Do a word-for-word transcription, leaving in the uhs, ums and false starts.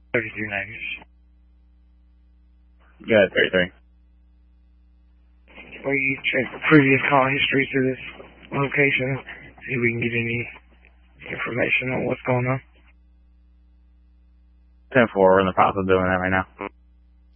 thirty-three ninety. Yeah, thirty-three. Will you check previous call history to this location? See if we can get any information on what's going on. ten four, we're in the process of doing that right now.